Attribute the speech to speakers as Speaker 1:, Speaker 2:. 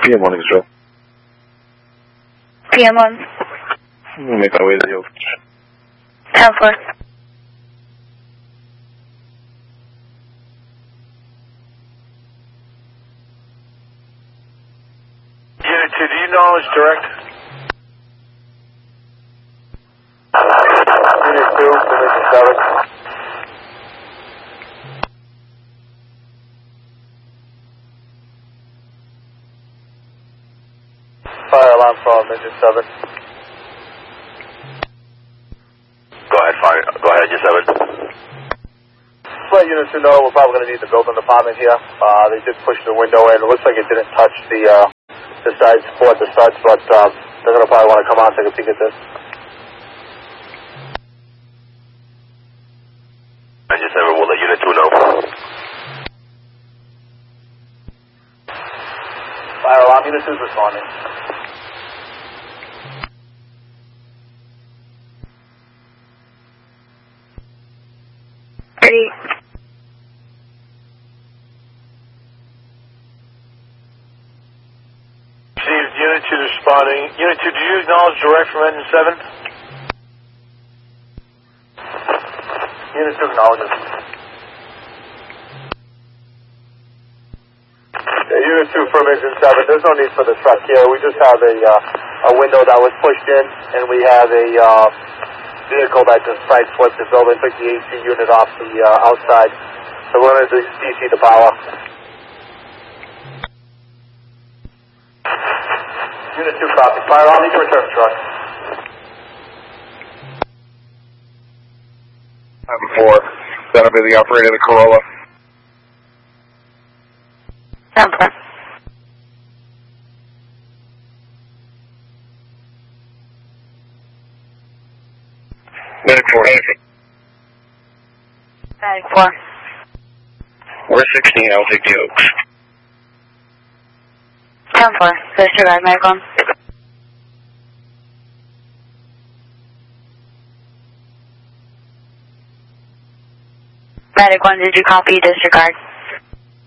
Speaker 1: PM1 control.
Speaker 2: PM1.
Speaker 1: We'll make our way to the Oak.
Speaker 2: 10-4.
Speaker 3: Unit 2, do you acknowledge direct? Unit 2, position 7. Fire alarm from engine 7.
Speaker 4: Go ahead, engine 7.
Speaker 3: Let Unit 2 know we're probably going to need the building department here. They did push the window in. It looks like it didn't touch the side support, the studs, but they're going to probably want to come out and take a peek at this.
Speaker 4: Engine 7, we'll let Unit 2 know.
Speaker 3: Fire alarm, Unit 2 is responding.
Speaker 2: Ready.
Speaker 3: Received, Unit 2 responding. Unit 2, do you acknowledge direct from engine 7? Unit 2 acknowledges. Yeah, Unit 2 from engine 7, there's no need for the truck here. We just have a window that was pushed in, and we have a vehicle that just side flipped the building, took the AC unit off the outside. So we're going to DC the power. Unit 2 copy. Fire alarm, need to return the truck.
Speaker 1: 4. That'll be the operator of the Corolla.
Speaker 2: 10-4.
Speaker 1: Medic 4.
Speaker 2: Medic 4.
Speaker 1: We're 16, I'll take the Oaks.
Speaker 2: 10-4. Disregard, Medic 1. Medic 1, did you copy? Disregard.